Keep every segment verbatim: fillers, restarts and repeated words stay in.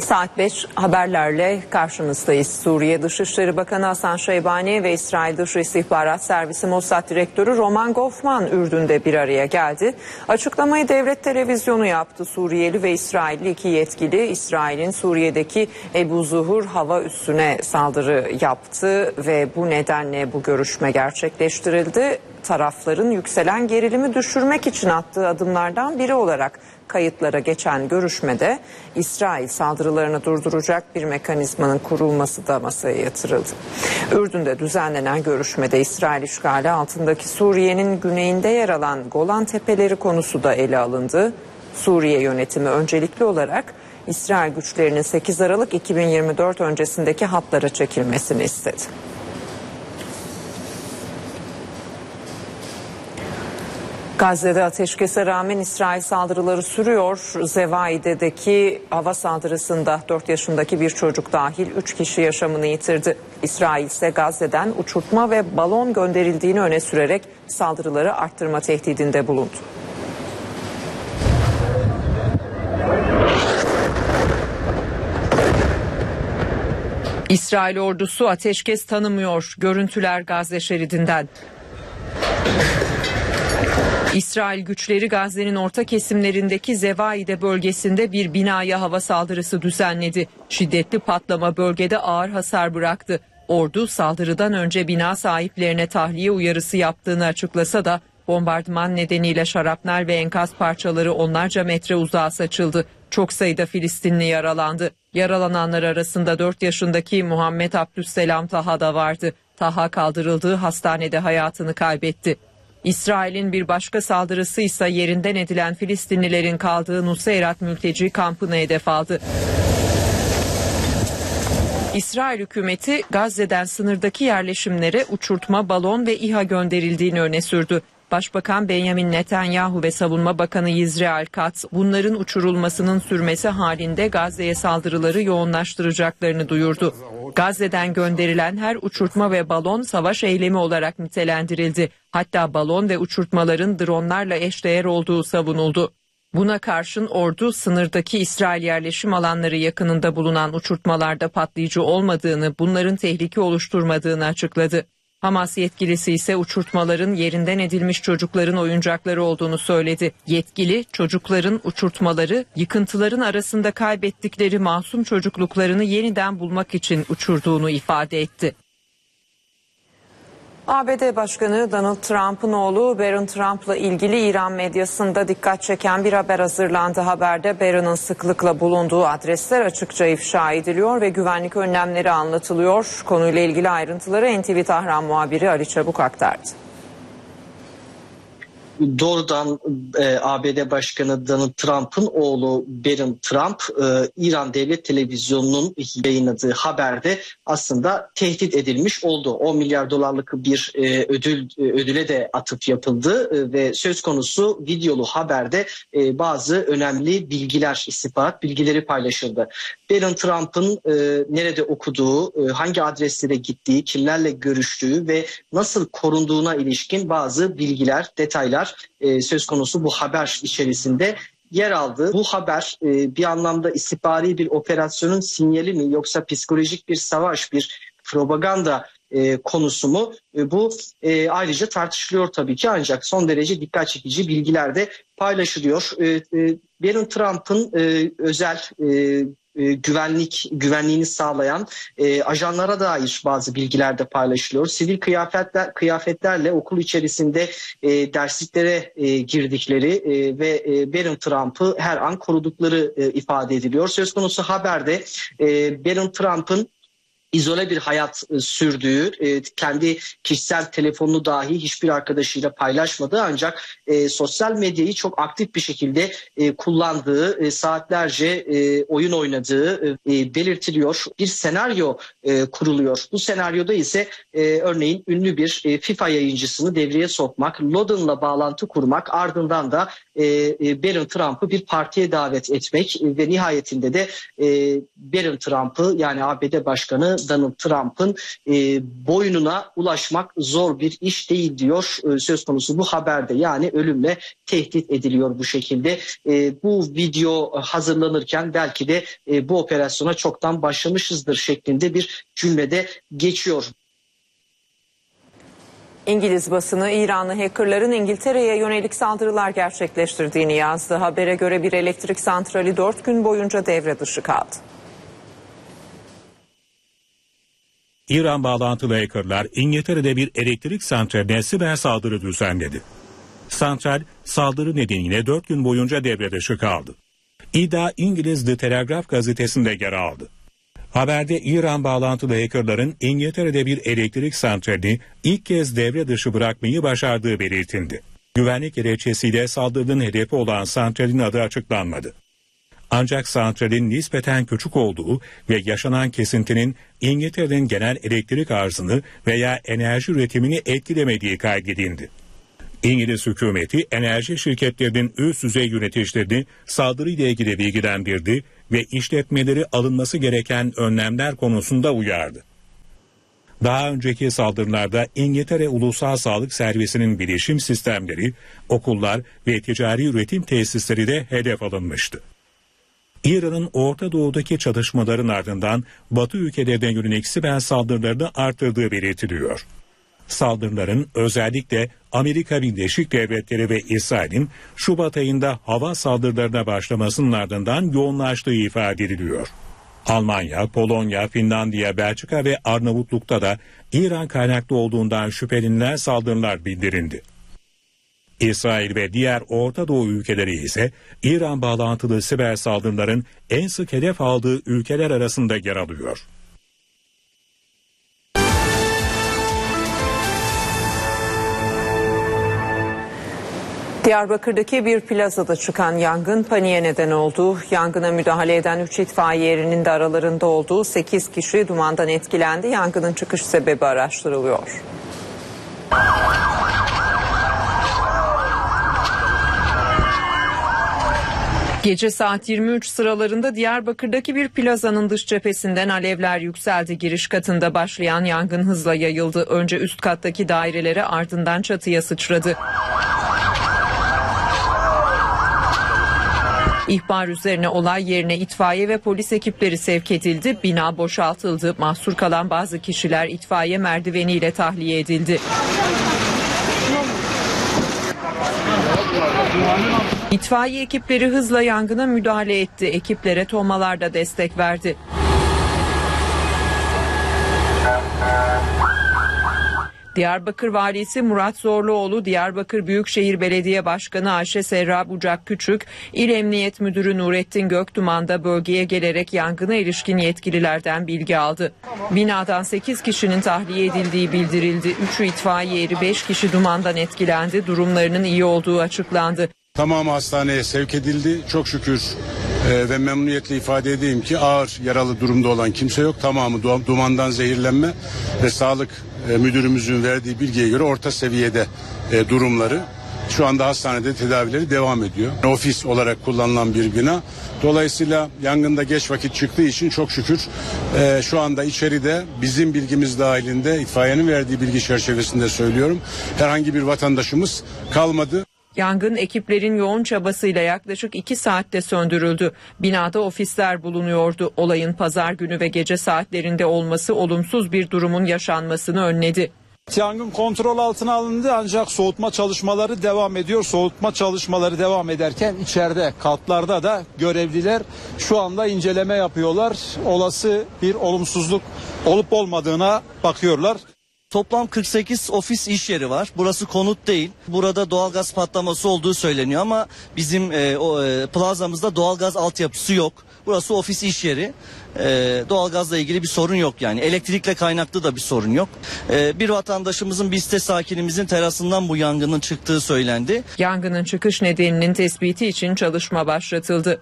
Saat beş haberlerle karşınızdayız. Suriye Dışişleri Bakanı Hasan Şeybani ve İsrail Dış İstihbarat Servisi Mossad Direktörü Roman Goffman Ürdün'de bir araya geldi. Açıklamayı devlet televizyonu yaptı. Suriyeli ve İsrailli iki yetkili İsrail'in Suriye'deki Ebu Zuhur hava üssüne saldırı yaptı ve bu nedenle bu görüşme gerçekleştirildi. Tarafların yükselen gerilimi düşürmek için attığı adımlardan biri olarak kayıtlara geçen görüşmede İsrail saldırılarını durduracak bir mekanizmanın kurulması da masaya yatırıldı. Ürdün'de düzenlenen görüşmede İsrail işgali altındaki Suriye'nin güneyinde yer alan Golan Tepeleri konusu da ele alındı. Suriye yönetimi öncelikli olarak İsrail güçlerinin sekiz Aralık iki bin yirmi dört öncesindeki hatlara çekilmesini istedi. Gazze'de ateşkese rağmen İsrail saldırıları sürüyor. Zevaide'deki hava saldırısında dört yaşındaki bir çocuk dahil üç kişi yaşamını yitirdi. İsrail ise Gazze'den uçurtma ve balon gönderildiğini öne sürerek saldırıları arttırma tehdidinde bulundu. İsrail ordusu ateşkes tanımıyor. Görüntüler Gazze şeridinden. İsrail güçleri Gazze'nin orta kesimlerindeki Zevaide bölgesinde bir binaya hava saldırısı düzenledi. Şiddetli patlama bölgede ağır hasar bıraktı. Ordu saldırıdan önce bina sahiplerine tahliye uyarısı yaptığını açıklasa da bombardıman nedeniyle şarapnel ve enkaz parçaları onlarca metre uzağa saçıldı. Çok sayıda Filistinli yaralandı. Yaralananlar arasında dört yaşındaki Muhammed Abdüsselam Taha da vardı. Taha kaldırıldığı hastanede hayatını kaybetti. İsrail'in bir başka saldırısı ise yerinden edilen Filistinlilerin kaldığı Nuseyrat mülteci kampını hedef aldı. İsrail hükümeti Gazze'den sınırdaki yerleşimlere uçurtma, balon ve İHA gönderildiğini öne sürdü. Başbakan Benjamin Netanyahu ve Savunma Bakanı Yisrael Katz bunların uçurulmasının sürmesi halinde Gazze'ye saldırıları yoğunlaştıracaklarını duyurdu. Gazze'den gönderilen her uçurtma ve balon savaş eylemi olarak nitelendirildi. Hatta balon ve uçurtmaların dronlarla eşdeğer olduğu savunuldu. Buna karşın ordu sınırdaki İsrail yerleşim alanları yakınında bulunan uçurtmalarda patlayıcı olmadığını, bunların tehlike oluşturmadığını açıkladı. Hamas yetkilisi ise uçurtmaların yerinden edilmiş çocukların oyuncakları olduğunu söyledi. Yetkili çocukların uçurtmaları yıkıntıların arasında kaybettikleri masum çocukluklarını yeniden bulmak için uçurduğunu ifade etti. A B D Başkanı Donald Trump'ın oğlu Barron Trump'la ilgili İran medyasında dikkat çeken bir haber hazırlandı. Haberde Barron'ın sıklıkla bulunduğu adresler açıkça ifşa ediliyor ve güvenlik önlemleri anlatılıyor. Konuyla ilgili ayrıntıları N T V Tahran muhabiri Ali Çabuk aktardı. Doğrudan e, A B D Başkanı Donald Trump'ın oğlu Barron Trump e, İran Devlet Televizyonu'nun yayınladığı haberde aslında tehdit edilmiş oldu. on milyar dolarlık bir e, ödül e, ödüle de atıf yapıldı e, ve söz konusu videolu haberde e, bazı önemli bilgiler, istihbarat bilgileri paylaşıldı. Barron Trump'ın e, nerede okuduğu, e, hangi adreslere gittiği, kimlerle görüştüğü ve nasıl korunduğuna ilişkin bazı bilgiler, detaylar e, söz konusu bu haber içerisinde yer aldı. Bu haber e, bir anlamda istihbari bir operasyonun sinyali mi yoksa psikolojik bir savaş, bir propaganda e, konusu mu? E, bu e, ayrıca tartışılıyor tabii ki, ancak son derece dikkat çekici bilgiler de paylaşılıyor. E, e, Barron Trump'ın e, özel e, güvenlik güvenliğini sağlayan e, ajanlara dair bazı bilgiler de paylaşılıyor. Sivil kıyafetler kıyafetlerle okul içerisinde e, dersliklere e, girdikleri e, ve e, Barron Trump'ı her an korudukları e, ifade ediliyor. Söz konusu haberde e, Barron Trump'ın izole bir hayat e, sürdüğü, e, kendi kişisel telefonunu dahi hiçbir arkadaşıyla paylaşmadığı, ancak e, sosyal medyayı çok aktif bir şekilde e, kullandığı, e, saatlerce e, oyun oynadığı e, belirtiliyor. Bir senaryo e, kuruluyor. Bu senaryoda ise e, örneğin ünlü bir e, FIFA yayıncısını devreye sokmak, Loden'la bağlantı kurmak, ardından da e, e, Barron Trump'ı bir partiye davet etmek e, ve nihayetinde de e, Barron Trump'ı, yani A B D Başkanı Donald Trump'ın e, boynuna ulaşmak zor bir iş değil diyor e, söz konusu bu haberde. Yani ölümle tehdit ediliyor bu şekilde. E, bu video hazırlanırken belki de e, bu operasyona çoktan başlamışızdır şeklinde bir cümlede geçiyor. İngiliz basını İranlı hackerların İngiltere'ye yönelik saldırılar gerçekleştirdiğini yazdı. Habere göre bir elektrik santrali dört gün boyunca devre dışı kaldı. İran bağlantılı hackerlar İngiltere'de bir elektrik santraline siber saldırı düzenledi. Santral saldırı nedeniyle dört gün boyunca devre dışı kaldı. İddia İngiliz The Telegraph gazetesinde yer aldı. Haberde İran bağlantılı hackerların İngiltere'de bir elektrik santralini ilk kez devre dışı bırakmayı başardığı belirtildi. Güvenlik gerekçesiyle saldırının hedefi olan santralin adı açıklanmadı. Ancak santralin nispeten küçük olduğu ve yaşanan kesintinin İngiltere'nin genel elektrik arzını veya enerji üretimini etkilemediği kaydedildi. İngiliz hükümeti enerji şirketlerinin üst düzey yöneticilerini saldırıyla ilgili bilgilendirdi ve işletmeleri alınması gereken önlemler konusunda uyardı. Daha önceki saldırılarda İngiltere Ulusal Sağlık Servisi'nin bilişim sistemleri, okullar ve ticari üretim tesisleri de hedef alınmıştı. İran'ın Orta Doğu'daki çatışmaların ardından Batı ülkelerine yönelik siber saldırılarını artırdığı belirtiliyor. Saldırıların özellikle Amerika Birleşik Devletleri ve İsrail'in Şubat ayında hava saldırılarına başlamasının ardından yoğunlaştığı ifade ediliyor. Almanya, Polonya, Finlandiya, Belçika ve Arnavutluk'ta da İran kaynaklı olduğundan şüphelenilen saldırılar bildirildi. İsrail ve diğer Orta Doğu ülkeleri ise İran bağlantılı siber saldırıların en sık hedef aldığı ülkeler arasında yer alıyor. Diyarbakır'daki bir plazada çıkan yangın paniğe neden oldu. Yangına müdahale eden üç itfaiye erinin de aralarında olduğu sekiz kişi dumandan etkilendi. Yangının çıkış sebebi araştırılıyor. Gece saat yirmi üç sıralarında Diyarbakır'daki bir plazanın dış cephesinden alevler yükseldi. Giriş katında başlayan yangın hızla yayıldı. Önce üst kattaki dairelere, ardından çatıya sıçradı. İhbar üzerine olay yerine itfaiye ve polis ekipleri sevk edildi. Bina boşaltıldı. Mahsur kalan bazı kişiler itfaiye merdiveniyle tahliye edildi. İtfaiye ekipleri hızla yangına müdahale etti. Ekiplere tomalar da destek verdi. Diyarbakır Valisi Murat Zorluoğlu, Diyarbakır Büyükşehir Belediye Başkanı Ayşe Serra Bucak Küçük, İl Emniyet Müdürü Nurettin Göktuman da bölgeye gelerek yangına ilişkin yetkililerden bilgi aldı. Binadan sekiz kişinin tahliye edildiği bildirildi. üçü itfaiye eri, beş kişi dumandan etkilendi. Durumlarının iyi olduğu açıklandı. Tamamı hastaneye sevk edildi. Çok şükür e, ve memnuniyetle ifade edeyim ki ağır yaralı durumda olan kimse yok. Tamamı dumandan zehirlenme ve sağlık e, müdürümüzün verdiği bilgiye göre orta seviyede e, durumları. Şu anda hastanede tedavileri devam ediyor. Ofis olarak kullanılan bir bina. Dolayısıyla yangında geç vakit çıktığı için çok şükür e, şu anda içeride bizim bilgimiz dahilinde, itfaiyenin verdiği bilgi çerçevesinde söylüyorum, herhangi bir vatandaşımız kalmadı. Yangın ekiplerin yoğun çabasıyla yaklaşık iki saatte söndürüldü. Binada ofisler bulunuyordu. Olayın pazar günü ve gece saatlerinde olması olumsuz bir durumun yaşanmasını önledi. Yangın kontrol altına alındı ancak soğutma çalışmaları devam ediyor. Soğutma çalışmaları devam ederken içeride katlarda da görevliler şu anda inceleme yapıyorlar. Olası bir olumsuzluk olup olmadığına bakıyorlar. Toplam kırk sekiz ofis iş yeri var. Burası konut değil. Burada doğalgaz patlaması olduğu söyleniyor ama bizim e, o, e, plazamızda doğalgaz altyapısı yok. Burası ofis iş yeri. E, doğalgazla ilgili bir sorun yok yani. Elektrikle kaynaklı da bir sorun yok. E, bir vatandaşımızın, bir site sakinimizin terasından bu yangının çıktığı söylendi. Yangının çıkış nedeninin tespiti için çalışma başlatıldı.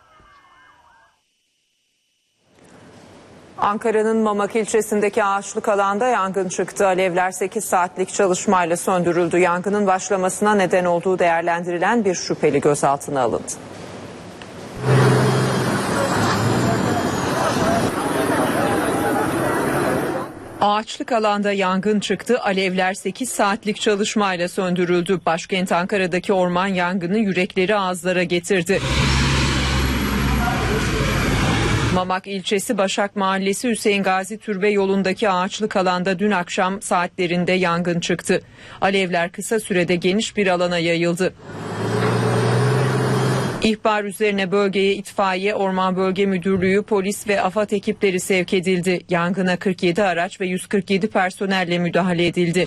Ankara'nın Mamak ilçesindeki ağaçlık alanda yangın çıktı. Alevler sekiz saatlik çalışmayla söndürüldü. Yangının başlamasına neden olduğu değerlendirilen bir şüpheli gözaltına alındı. Ağaçlık alanda yangın çıktı. Alevler sekiz saatlik çalışmayla söndürüldü. Başkent Ankara'daki orman yangını yürekleri ağızlara getirdi. Mamak ilçesi Başak Mahallesi Hüseyin Gazi Türbe yolundaki ağaçlık alanda dün akşam saatlerinde yangın çıktı. Alevler kısa sürede geniş bir alana yayıldı. İhbar üzerine bölgeye itfaiye, Orman Bölge Müdürlüğü, polis ve AFAD ekipleri sevk edildi. Yangına kırk yedi araç ve yüz kırk yedi personelle müdahale edildi.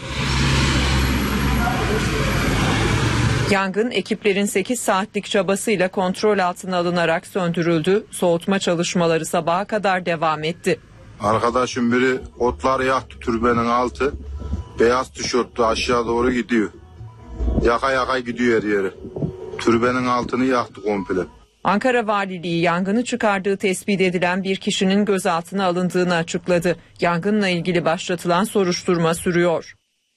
Yangın ekiplerin sekiz saatlik çabasıyla kontrol altına alınarak söndürüldü. Soğutma çalışmaları sabaha kadar devam etti. Arkadaşım biri otları yaktı, türbenin altı. Beyaz tişörtlü aşağı doğru gidiyor. Yaka yaka gidiyor her yere. Türbenin altını yaktı komple. Ankara Valiliği yangını çıkardığı tespit edilen bir kişinin gözaltına alındığını açıkladı. Yangınla ilgili başlatılan soruşturma sürüyor.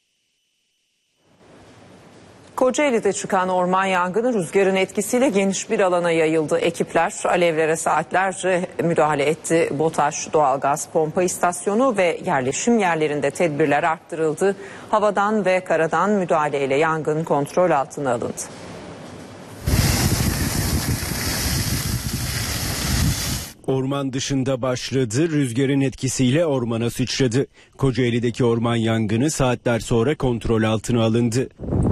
Kocaeli'de çıkan orman yangını rüzgarın etkisiyle geniş bir alana yayıldı. Ekipler alevlere saatlerce müdahale etti. BOTAŞ doğalgaz pompa istasyonu ve yerleşim yerlerinde tedbirler arttırıldı. Havadan ve karadan müdahaleyle yangın kontrol altına alındı. Orman dışında başladı, rüzgarın etkisiyle ormana sıçradı. Kocaeli'deki orman yangını saatler sonra kontrol altına alındı.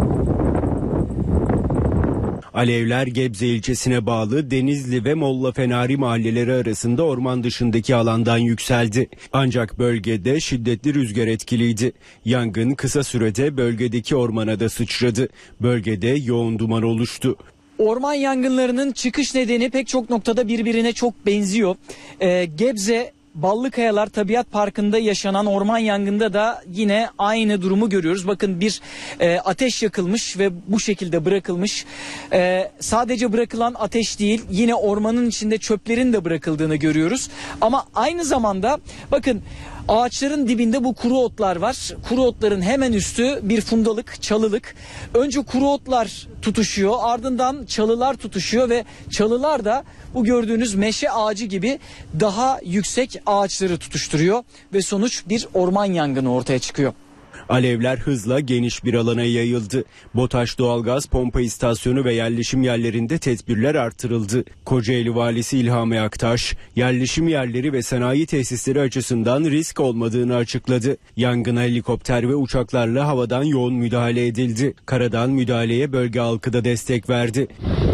Alevler Gebze ilçesine bağlı Denizli ve Molla Fenari mahalleleri arasında orman dışındaki alandan yükseldi. Ancak bölgede şiddetli rüzgar etkiliydi. Yangın kısa sürede bölgedeki ormana da sıçradı. Bölgede yoğun duman oluştu. Orman yangınlarının çıkış nedeni pek çok noktada birbirine çok benziyor. Ee, Gebze Ballıkayalar Tabiat Parkı'nda yaşanan orman yangında da yine aynı durumu görüyoruz. Bakın bir e, ateş yakılmış ve bu şekilde bırakılmış. E, sadece bırakılan ateş değil, yine ormanın içinde çöplerin de bırakıldığını görüyoruz. Ama aynı zamanda bakın ağaçların dibinde bu kuru otlar var. Kuru otların hemen üstü bir fundalık, çalılık. Önce kuru otlar tutuşuyor, ardından çalılar tutuşuyor ve çalılar da bu gördüğünüz meşe ağacı gibi daha yüksek ağaçları tutuşturuyor ve sonuç bir orman yangını ortaya çıkıyor. Alevler hızla geniş bir alana yayıldı. BOTAŞ doğalgaz pompa istasyonu ve yerleşim yerlerinde tedbirler artırıldı. Kocaeli Valisi İlhami Aktaş, yerleşim yerleri ve sanayi tesisleri açısından risk olmadığını açıkladı. Yangına helikopter ve uçaklarla havadan yoğun müdahale edildi. Karadan müdahaleye bölge halkı da destek verdi.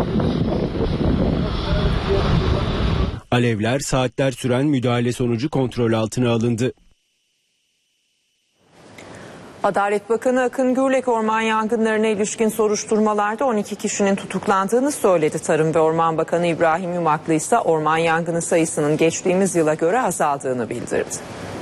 Alevler saatler süren müdahale sonucu kontrol altına alındı. Adalet Bakanı Akın Gürlek orman yangınlarına ilişkin soruşturmalarda on iki kişinin tutuklandığını söyledi. Tarım ve Orman Bakanı İbrahim Yumaklı ise orman yangını sayısının geçtiğimiz yıla göre azaldığını bildirdi.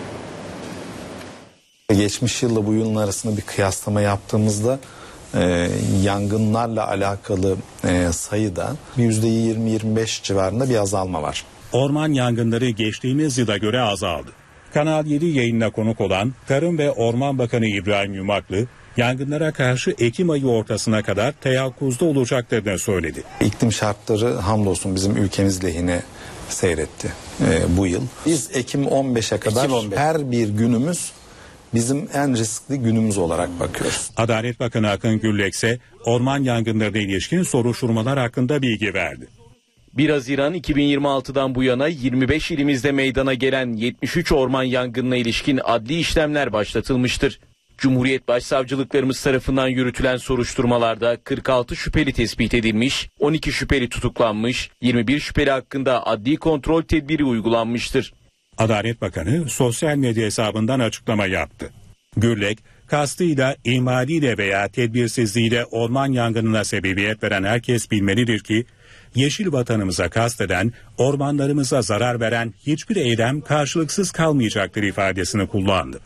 Geçmiş yılla bu yılın arasında bir kıyaslama yaptığımızda e, yangınlarla alakalı e, sayıda yüzde yirmi yirmi beş civarında bir azalma var. Orman yangınları geçtiğimiz yıla göre azaldı. Kanal yedi yayınına konuk olan Tarım ve Orman Bakanı İbrahim Yumaklı, yangınlara karşı Ekim ayı ortasına kadar teyakkuzda olacaklarını söyledi. İklim şartları hamdolsun bizim ülkemiz lehine seyretti e, bu yıl. Biz Ekim on beşe kadar Ekim on beş. Her bir günümüz bizim en riskli günümüz olarak bakıyoruz. Adalet Bakanı Akın Gürlek ise orman yangınlarına ilişkin soruşturmalar hakkında bilgi verdi. bir Haziran iki bin yirmi altıdan bu yana yirmi beş ilimizde meydana gelen yetmiş üç orman yangınına ilişkin adli işlemler başlatılmıştır. Cumhuriyet Başsavcılıklarımız tarafından yürütülen soruşturmalarda kırk altı şüpheli tespit edilmiş, on iki şüpheli tutuklanmış, yirmi bir şüpheli hakkında adli kontrol tedbiri uygulanmıştır. Adalet Bakanı sosyal medya hesabından açıklama yaptı. Gürlek, kastıyla, ihmaliyle veya tedbirsizliğiyle orman yangınına sebebiyet veren herkes bilmelidir ki, yeşil vatanımıza kasteden, ormanlarımıza zarar veren hiçbir eylem karşılıksız kalmayacaktır ifadesini kullandı.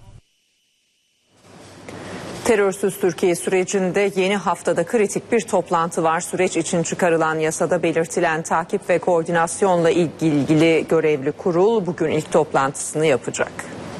Terörsüz Türkiye sürecinde yeni haftada kritik bir toplantı var. Süreç için çıkarılan yasada belirtilen takip ve koordinasyonla ilgili görevli kurul bugün ilk toplantısını yapacak.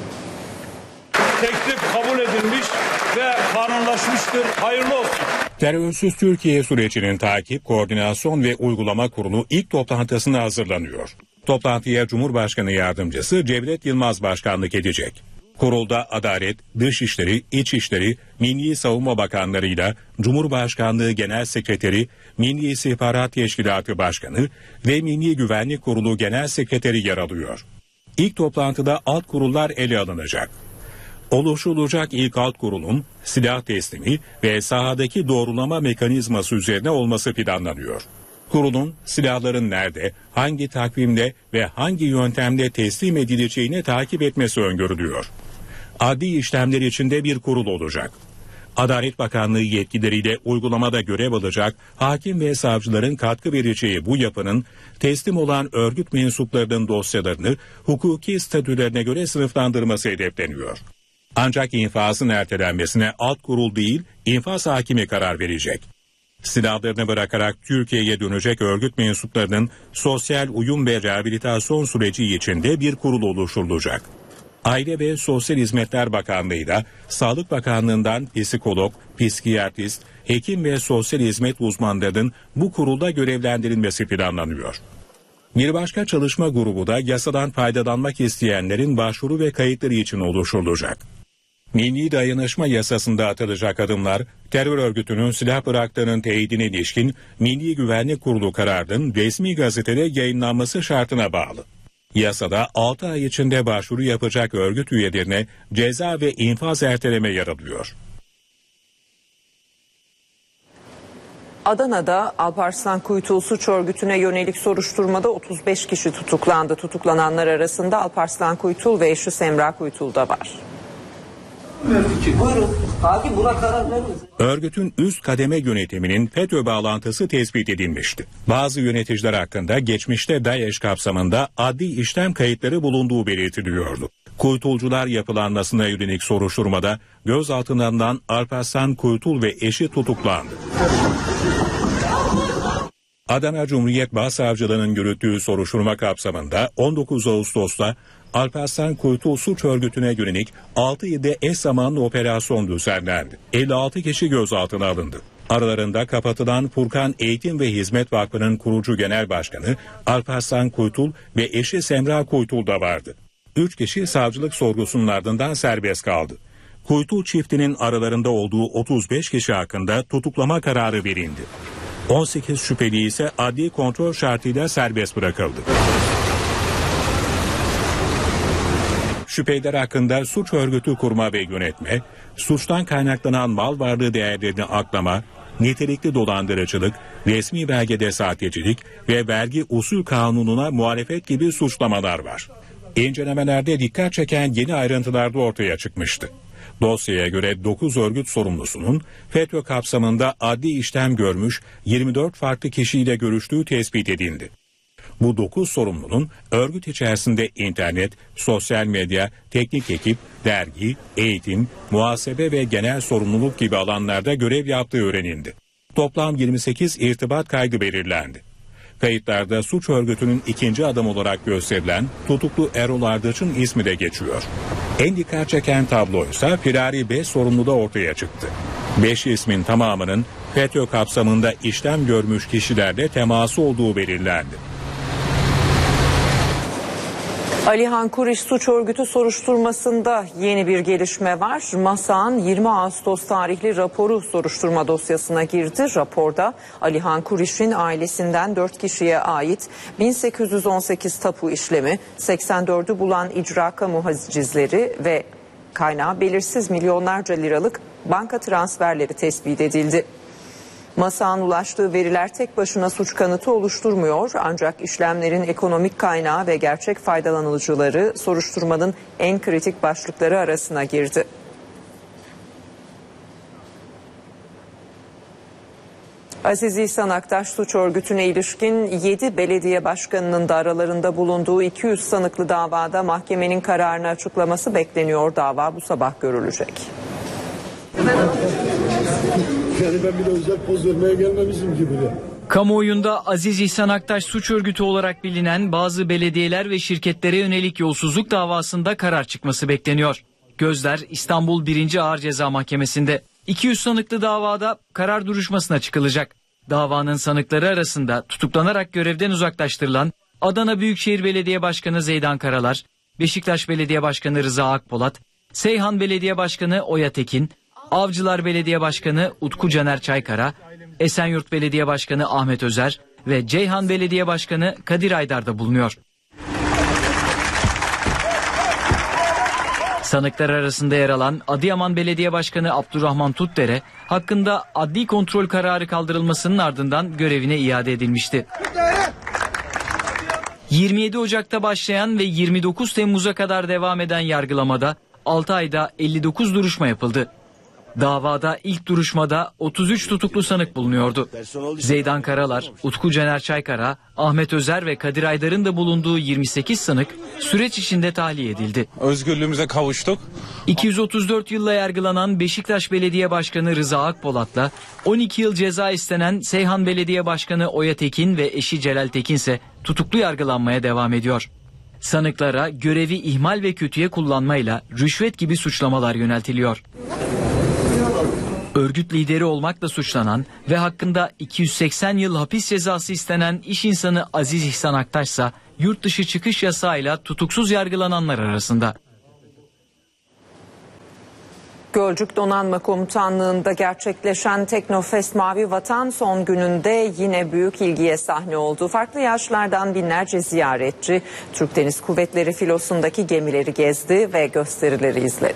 Teklif kabul edilmiş ve kanunlaşmıştır. Hayırlı olsun. Terörsüz Türkiye sürecinin takip, koordinasyon ve uygulama kurulu ilk toplantısına hazırlanıyor. Toplantıya Cumhurbaşkanı Yardımcısı Cevdet Yılmaz başkanlık edecek. Kurulda Adalet, Dışişleri, İçişleri, Milli Savunma Bakanlarıyla Cumhurbaşkanlığı Genel Sekreteri, Milli İstihbarat Teşkilatı Başkanı ve Milli Güvenlik Kurulu Genel Sekreteri yer alıyor. İlk toplantıda alt kurullar ele alınacak. Oluşturulacak ilk alt kurulun silah teslimi ve sahadaki doğrulama mekanizması üzerine olması planlanıyor. Kurulun silahların nerede, hangi takvimde ve hangi yöntemde teslim edileceğini takip etmesi öngörülüyor. Adli işlemler içinde bir kurul olacak. Adalet Bakanlığı yetkileriyle uygulamada görev alacak hakim ve savcıların katkı vereceği bu yapının teslim olan örgüt mensuplarının dosyalarını hukuki statülerine göre sınıflandırması hedefleniyor. Ancak infazın ertelenmesine alt kurul değil, infaz hakimi karar verecek. Silahlarını bırakarak Türkiye'ye dönecek örgüt mensuplarının sosyal uyum ve rehabilitasyon süreci içinde bir kurul oluşturulacak. Aile ve Sosyal Hizmetler Bakanlığı'yla Sağlık Bakanlığı'ndan psikolog, psikiyatrist, hekim ve sosyal hizmet uzmanlarının bu kurulda görevlendirilmesi planlanıyor. Bir başka çalışma grubu da yasadan faydalanmak isteyenlerin başvuru ve kayıtları için oluşturulacak. Milli Dayanışma Yasası'nda atılacak adımlar, terör örgütünün silah bıraktığının teyidine ilişkin Milli Güvenlik Kurulu kararının resmi gazetede yayınlanması şartına bağlı. Yasada altı ay içinde başvuru yapacak örgüt üyelerine ceza ve infaz erteleme yer alıyor. Adana'da Alparslan Kuytul suç örgütüne yönelik soruşturmada otuz beş kişi tutuklandı. Tutuklananlar arasında Alparslan Kuytul ve eşi Semra Kuytul da var. Buyurun. Hakim buna karar vermez. Örgütün üst kademe yönetiminin FETÖ bağlantısı tespit edilmişti. Bazı yöneticiler hakkında geçmişte DAEŞ kapsamında adli işlem kayıtları bulunduğu belirtiliyordu. Kuytulcular yapılanmasına yönelik soruşturmada gözaltından Alparslan Kuytul ve eşi tutuklandı. Adana Cumhuriyet Başsavcılığı'nın yürüttüğü soruşturma kapsamında on dokuz Ağustos'ta Alparslan Kuytul suç örgütüne yönelik altı ilde eş zamanlı operasyon düzenlendi. elli altı kişi gözaltına alındı. Aralarında kapatılan Furkan Eğitim ve Hizmet Vakfı'nın kurucu genel başkanı Alparslan Kuytul ve eşi Semra Kuytul da vardı. üç kişi savcılık sorgusunun ardından serbest kaldı. Kuytul çiftinin aralarında olduğu otuz beş kişi hakkında tutuklama kararı verildi. on sekiz şüpheli ise adli kontrol şartıyla serbest bırakıldı. Şüpheliler hakkında suç örgütü kurma ve yönetme, suçtan kaynaklanan mal varlığı değerlerini aklama, nitelikli dolandırıcılık, resmi belgede sahtecilik ve vergi usul kanununa muhalefet gibi suçlamalar var. İncelemelerde dikkat çeken yeni ayrıntılar da ortaya çıkmıştı. Dosyaya göre dokuz örgüt sorumlusunun FETÖ kapsamında adli işlem görmüş yirmi dört farklı kişiyle görüştüğü tespit edildi. Bu dokuz sorumlunun örgüt içerisinde internet, sosyal medya, teknik ekip, dergi, eğitim, muhasebe ve genel sorumluluk gibi alanlarda görev yaptığı öğrenildi. Toplam yirmi sekiz irtibat kaydı belirlendi. Kayıtlarda suç örgütünün ikinci adam olarak gösterilen tutuklu Erol Ardıç'ın ismi de geçiyor. En dikkat çeken tablo ise firari beş sorumluda ortaya çıktı. beş ismin tamamının FETÖ kapsamında işlem görmüş kişilerle teması olduğu belirlendi. Alihan Kuriş suç örgütü soruşturmasında yeni bir gelişme var. MASA'nın yirmi Ağustos tarihli raporu soruşturma dosyasına girdi. Raporda Alihan Kuriş'in ailesinden dört kişiye ait bin sekiz yüz on sekiz tapu işlemi, seksen dördü bulan icra kamu hacizleri ve kaynağı belirsiz milyonlarca liralık banka transferleri tespit edildi. MASA'nın ulaştığı veriler tek başına suç kanıtı oluşturmuyor, ancak işlemlerin ekonomik kaynağı ve gerçek faydalanıcıları soruşturmanın en kritik başlıkları arasına girdi. Aziz İhsan Aktaş suç örgütüne ilişkin yedi belediye başkanının da aralarında bulunduğu iki yüz sanıklı davada mahkemenin kararını açıklaması bekleniyor. Dava bu sabah görülecek. Yani ben bir de özel poz vermeye gelmemişim ki buraya. Kamuoyunda Aziz İhsan Aktaş suç örgütü olarak bilinen bazı belediyeler ve şirketlere yönelik yolsuzluk davasında karar çıkması bekleniyor. Gözler İstanbul birinci Ağır Ceza Mahkemesi'nde. iki yüz sanıklı davada karar duruşmasına çıkılacak. Davanın sanıkları arasında tutuklanarak görevden uzaklaştırılan Adana Büyükşehir Belediye Başkanı Zeydan Karalar, Beşiktaş Belediye Başkanı Rıza Akpolat, Seyhan Belediye Başkanı Oya Tekin, Avcılar Belediye Başkanı Utku Caner Çaykara, Esenyurt Belediye Başkanı Ahmet Özer ve Ceyhan Belediye Başkanı Kadir Aydar'da bulunuyor. Sanıklar arasında yer alan Adıyaman Belediye Başkanı Abdurrahman Tutdere hakkında adli kontrol kararı kaldırılmasının ardından görevine iade edilmişti. yirmi yedi Ocak'ta başlayan ve yirmi dokuz Temmuz'a kadar devam eden yargılamada altı ayda elli dokuz duruşma yapıldı. Davada ilk duruşmada otuz üç tutuklu sanık bulunuyordu. Zeydan Karalar, Utku Caner Çaykara, Ahmet Özer ve Kadir Aydar'ın da bulunduğu yirmi sekiz sanık süreç içinde tahliye edildi. Özgürlüğümüze kavuştuk. iki yüz otuz dört yılla yargılanan Beşiktaş Belediye Başkanı Rıza Akpolat'la on iki yıl ceza istenen Seyhan Belediye Başkanı Oya Tekin ve eşi Celal Tekin ise tutuklu yargılanmaya devam ediyor. Sanıklara görevi ihmal ve kötüye kullanmayla rüşvet gibi suçlamalar yöneltiliyor. Örgüt lideri olmakla suçlanan ve hakkında iki yüz seksen yıl hapis cezası istenen iş insanı Aziz İhsan Aktaş ise yurt dışı çıkış yasağıyla tutuksuz yargılananlar arasında. Gölcük Donanma Komutanlığı'nda gerçekleşen Teknofest Mavi Vatan son gününde yine büyük ilgiye sahne oldu. Farklı yaşlardan binlerce ziyaretçi Türk Deniz Kuvvetleri filosundaki gemileri gezdi ve gösterileri izledi.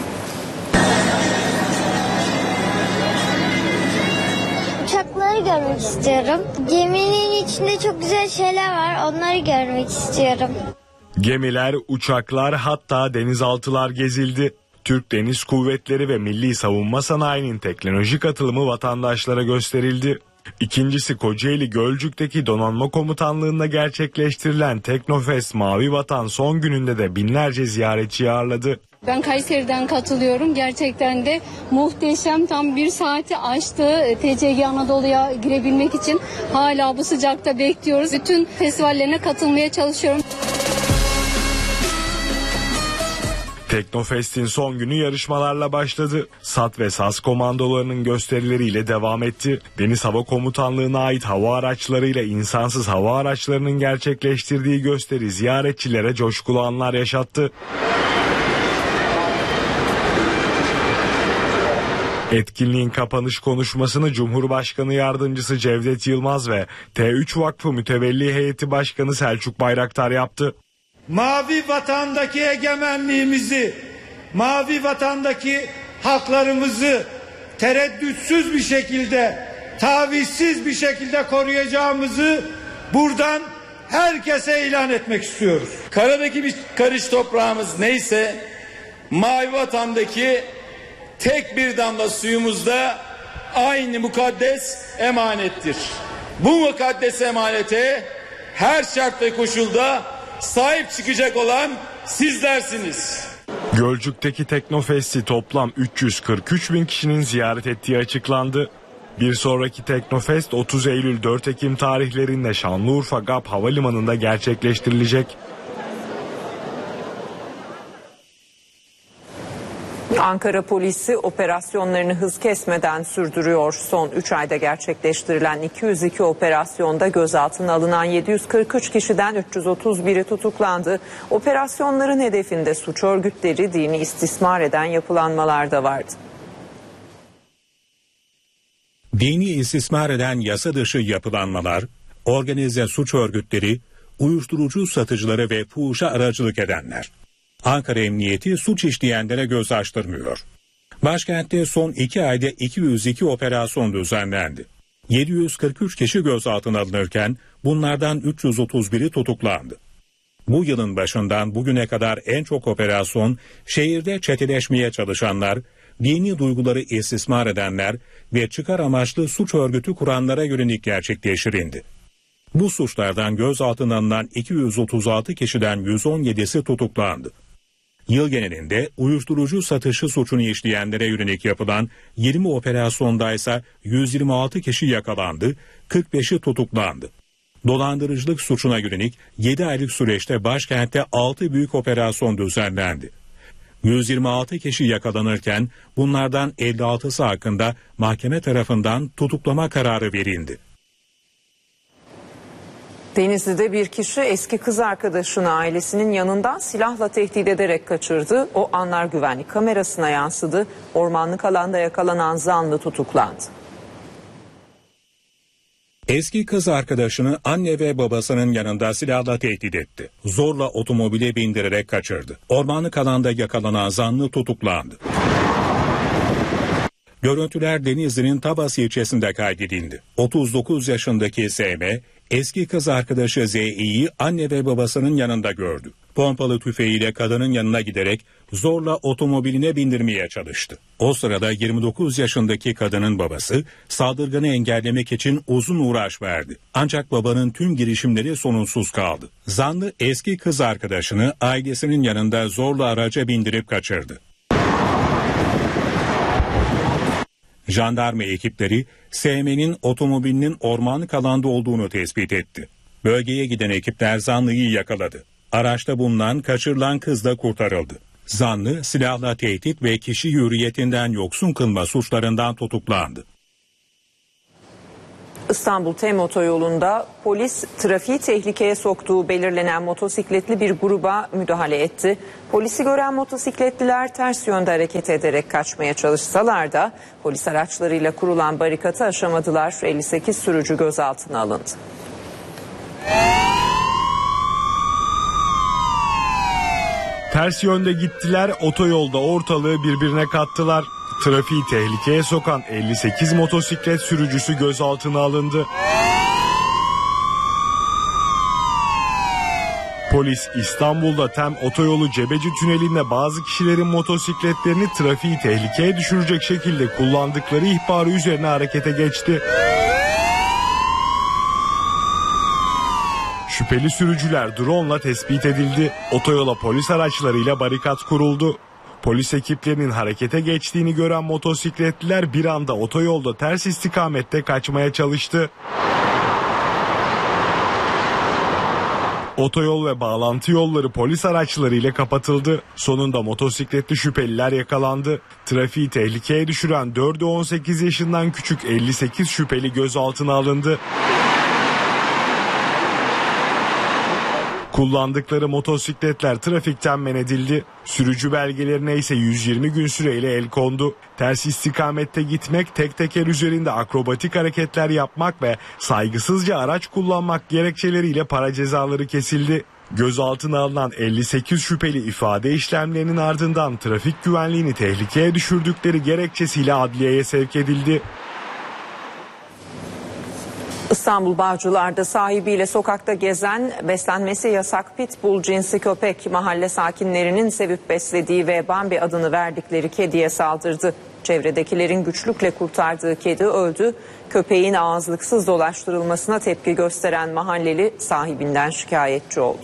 Uçakları görmek istiyorum. Geminin içinde çok güzel şeyler var. Onları görmek istiyorum. Gemiler, uçaklar, hatta denizaltılar gezildi. Türk Deniz Kuvvetleri ve Milli Savunma Sanayi'nin teknolojik atılımı vatandaşlara gösterildi. İkincisi Kocaeli Gölcük'teki Donanma Komutanlığı'nda gerçekleştirilen Teknofest Mavi Vatan son gününde de binlerce ziyaretçi ağırladı. Ben Kayseri'den katılıyorum. Gerçekten de muhteşem, tam bir saati aştı. T C G Anadolu'ya girebilmek için hala bu sıcakta bekliyoruz. Bütün festivallerine katılmaya çalışıyorum. Teknofest'in son günü yarışmalarla başladı. SAT ve SAS komandolarının gösterileriyle devam etti. Deniz Hava Komutanlığı'na ait hava araçlarıyla insansız hava araçlarının gerçekleştirdiği gösteri ziyaretçilere coşkulu anlar yaşattı. Etkinliğin kapanış konuşmasını Cumhurbaşkanı Yardımcısı Cevdet Yılmaz ve T üç Vakfı Mütevelli Heyeti Başkanı Selçuk Bayraktar yaptı. Mavi vatandaki egemenliğimizi, mavi vatandaki haklarımızı tereddütsüz bir şekilde, tavizsiz bir şekilde koruyacağımızı buradan herkese ilan etmek istiyoruz. Karadaki bir karış toprağımız neyse, mavi vatandaki tek bir damla suyumuzda aynı mukaddes emanettir. Bu mukaddes emanete her şart ve koşulda sahip çıkacak olan sizlersiniz. Gölcük'teki Teknofest'i toplam üç yüz kırk üç bin kişinin ziyaret ettiği açıklandı. Bir sonraki Teknofest otuz Eylül dört Ekim tarihlerinde Şanlıurfa G A P Havalimanı'nda gerçekleştirilecek. Ankara polisi operasyonlarını hız kesmeden sürdürüyor. Son üç ayda gerçekleştirilen iki yüz iki operasyonda gözaltına alınan yedi yüz kırk üç kişiden üç yüz otuz biri tutuklandı. Operasyonların hedefinde suç örgütleri, dini istismar eden yapılanmalar da vardı. Dini istismar eden yasa dışı yapılanmalar, organize suç örgütleri, uyuşturucu satıcıları ve fuhuşa aracılık edenler. Ankara Emniyeti suç işleyenlere göz açtırmıyor. Başkentte son iki ayda iki yüz iki operasyon düzenlendi. yedi yüz kırk üç kişi gözaltına alınırken bunlardan üç yüz otuz biri tutuklandı. Bu yılın başından bugüne kadar en çok operasyon şehirde çeteleşmeye çalışanlar, dini duyguları istismar edenler ve çıkar amaçlı suç örgütü kuranlara yönelik gerçekleştirildi. Bu suçlardan gözaltına alınan iki yüz otuz altı kişiden yüz on yedisi tutuklandı. Yıl genelinde uyuşturucu satışı suçunu işleyenlere yönelik yapılan yirmi operasyonda ise yüz yirmi altı kişi yakalandı, kırk beşi tutuklandı. Dolandırıcılık suçuna yönelik yedi aylık süreçte başkentte altı büyük operasyon düzenlendi. yüz yirmi altı kişi yakalanırken bunlardan elli altısı hakkında mahkeme tarafından tutuklama kararı verildi. Denizli'de bir kişi eski kız arkadaşını ailesinin yanından silahla tehdit ederek kaçırdı. O anlar güvenlik kamerasına yansıdı. Ormanlık alanda yakalanan zanlı tutuklandı. Eski kız arkadaşını anne ve babasının yanında silahla tehdit etti. Zorla otomobile bindirerek kaçırdı. Ormanlık alanda yakalanan zanlı tutuklandı. Görüntüler Denizli'nin Tabas ilçesinde kaydedildi. otuz dokuz yaşındaki S M, eski kız arkadaşı Z İ'yi anne ve babasının yanında gördü. Pompalı tüfeğiyle kadının yanına giderek zorla otomobiline bindirmeye çalıştı. O sırada yirmi dokuz yaşındaki kadının babası saldırganı engellemek için uzun uğraş verdi. Ancak babanın tüm girişimleri sonuçsuz kaldı. Zanlı eski kız arkadaşını ailesinin yanında zorla araca bindirip kaçırdı. Jandarma ekipleri S M'nin otomobilinin ormanlık alanda olduğunu tespit etti. Bölgeye giden ekipler zanlıyı yakaladı. Araçta bulunan kaçırılan kız da kurtarıldı. Zanlı silahla tehdit ve kişi hürriyetinden yoksun kılma suçlarından tutuklandı. İstanbul Tem Otoyolu'nda polis trafiği tehlikeye soktuğu belirlenen motosikletli bir gruba müdahale etti. Polisi gören motosikletliler ters yönde hareket ederek kaçmaya çalışsalar da polis araçlarıyla kurulan barikatı aşamadılar. elli sekiz sürücü gözaltına alındı. Ters yönde gittiler, otoyolda ortalığı birbirine kattılar. Trafiği tehlikeye sokan elli sekiz motosiklet sürücüsü gözaltına alındı. Polis İstanbul'da Tem Otoyolu Cebeci Tüneli'nde bazı kişilerin motosikletlerini trafiği tehlikeye düşürecek şekilde kullandıkları ihbarı üzerine harekete geçti. Şüpheli sürücüler drone'la tespit edildi. Otoyola polis araçlarıyla barikat kuruldu. Polis ekiplerinin harekete geçtiğini gören motosikletliler bir anda otoyolda ters istikamette kaçmaya çalıştı. Otoyol ve bağlantı yolları polis araçlarıyla kapatıldı. Sonunda motosikletli şüpheliler yakalandı. Trafiği tehlikeye düşüren dördü on sekiz yaşından küçük elli sekiz şüpheli gözaltına alındı. Kullandıkları motosikletler trafikten men edildi. Sürücü belgelerine ise yüz yirmi gün süreyle el kondu. Ters istikamette gitmek, tek teker üzerinde akrobatik hareketler yapmak ve saygısızca araç kullanmak gerekçeleriyle para cezaları kesildi. Gözaltına alınan elli sekiz şüpheli ifade işlemlerinin ardından trafik güvenliğini tehlikeye düşürdükleri gerekçesiyle adliyeye sevk edildi. İstanbul Bağcılar'da sahibiyle sokakta gezen, beslenmesi yasak pitbull cinsi köpek mahalle sakinlerinin sevip beslediği ve Bambi adını verdikleri kediye saldırdı. Çevredekilerin güçlükle kurtardığı kedi öldü. Köpeğin ağızlıksız dolaştırılmasına tepki gösteren mahalleli sahibinden şikayetçi oldu.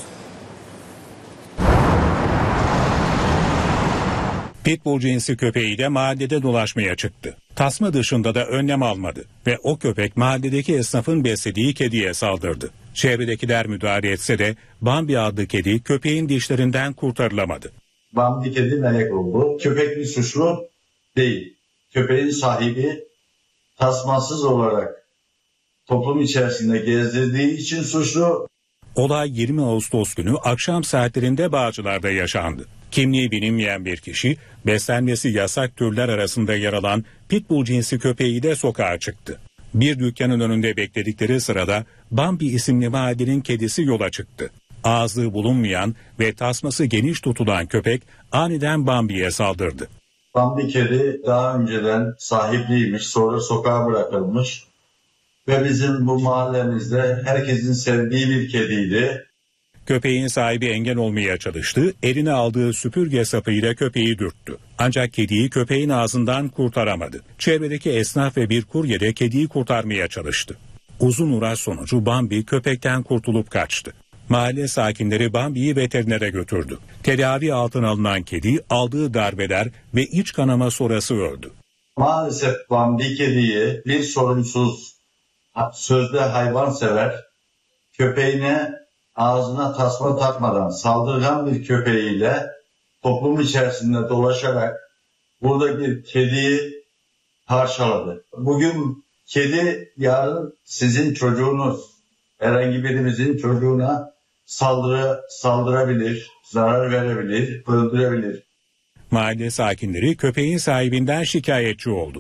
Pitbull cinsi köpeği de mahallede dolaşmaya çıktı. Tasma dışında da önlem almadı ve o köpek mahalledeki esnafın beslediği kediye saldırdı. Çevredekiler müdahale etse de Bambi adlı kedi köpeğin dişlerinden kurtarılamadı. Bambi kedi melek oldu. Köpek bir suçlu değil. Köpeğin sahibi tasmasız olarak toplum içerisinde gezdirdiği için suçlu. Olay yirmi Ağustos günü akşam saatlerinde Bağcılar'da yaşandı. Kimliği bilinmeyen bir kişi beslenmesi yasak türler arasında yer alan pitbull cinsi köpeği de sokağa çıktı. Bir dükkanın önünde bekledikleri sırada Bambi isimli mahallenin kedisi yola çıktı. Ağzı bulunmayan ve tasması geniş tutulan köpek aniden Bambi'ye saldırdı. Bambi kedi daha önceden sahipliymiş, sonra sokağa bırakılmış ve bizim bu mahallemizde herkesin sevdiği bir kediydi. Köpeğin sahibi engel olmaya çalıştı, eline aldığı süpürge sapıyla köpeği dürttü. Ancak kediyi köpeğin ağzından kurtaramadı. Çevredeki esnaf ve bir kurye de kediyi kurtarmaya çalıştı. Uzun uğraş sonucu Bambi köpekten kurtulup kaçtı. Mahalle sakinleri Bambi'yi veterinere götürdü. Tedavi altına alınan kedi aldığı darbeler ve iç kanama sonrası öldü. Maalesef Bambi kediyi bir sorumsuz, sözde hayvansever köpeğine ağzına tasma takmadan saldırgan bir köpeğiyle toplum içerisinde dolaşarak burada bir kediyi parçaladı. Bugün kedi, yarın sizin çocuğunuz. herhangi birimizin çocuğuna saldırı saldırabilir, zarar verebilir, öldürebilir. Mahalle sakinleri köpeğin sahibinden şikayetçi oldu.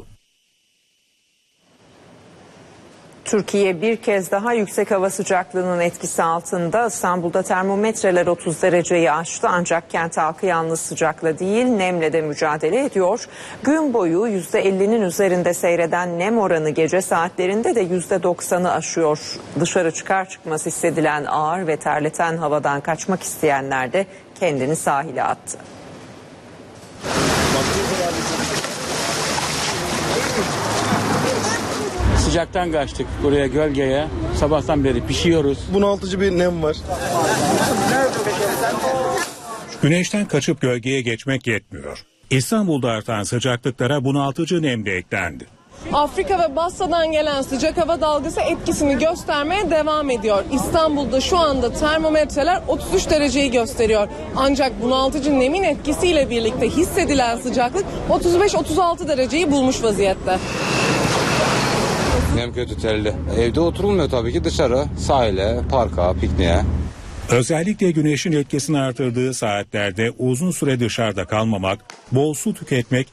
Türkiye bir kez daha yüksek hava sıcaklığının etkisi altında. İstanbul'da termometreler otuz dereceyi aştı ancak kent halkı yalnız sıcakla değil nemle de mücadele ediyor. Gün boyu yüzde ellinin üzerinde seyreden nem oranı gece saatlerinde de yüzde doksanı aşıyor. Dışarı çıkar çıkmaz hissedilen ağır ve terleten havadan kaçmak isteyenler de kendini sahile attı. Sıcaktan kaçtık buraya gölgeye. Sabahtan beri pişiyoruz. Bunaltıcı bir nem var. Güneşten kaçıp gölgeye geçmek yetmiyor. İstanbul'da artan sıcaklıklara bunaltıcı nem de eklendi. Afrika ve Basra'dan gelen sıcak hava dalgası etkisini göstermeye devam ediyor. İstanbul'da şu anda termometreler otuz üç dereceyi gösteriyor. Ancak bunaltıcı nemin etkisiyle birlikte hissedilen sıcaklık otuz beş otuz altı dereceyi bulmuş vaziyette. Nem kötü, terli. Evde oturulmuyor tabii ki, dışarı, sahile, parka, pikniğe. Özellikle güneşin etkisini artırdığı saatlerde uzun süre dışarıda kalmamak, bol su tüketmek